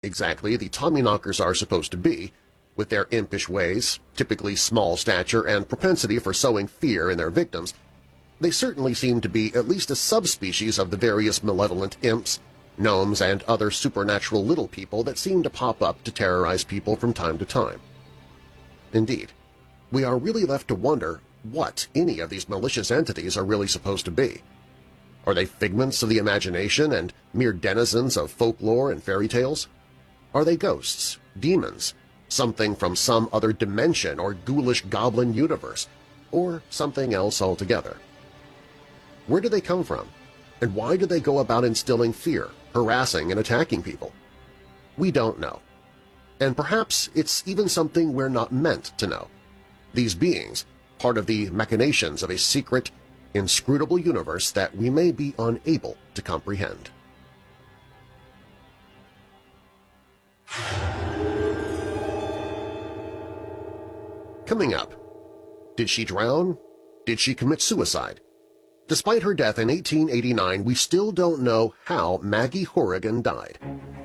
exactly the Tommyknockers are supposed to be, with their impish ways, typically small stature, and propensity for sowing fear in their victims, they certainly seem to be at least a subspecies of the various malevolent imps, gnomes, and other supernatural little people that seem to pop up to terrorize people from time to time. Indeed, we are really left to wonder what any of these malicious entities are really supposed to be. Are they figments of the imagination and mere denizens of folklore and fairy tales? Are they ghosts, demons, something from some other dimension or ghoulish goblin universe, or something else altogether? Where do they come from, and why do they go about instilling fear, harassing, and attacking people? We don't know. And perhaps it's even something we're not meant to know. These beings, part of the machinations of a secret, inscrutable universe that we may be unable to comprehend. Coming up, did she drown? Did she commit suicide? Despite her death in 1889, we still don't know how Maggie Horrigan died.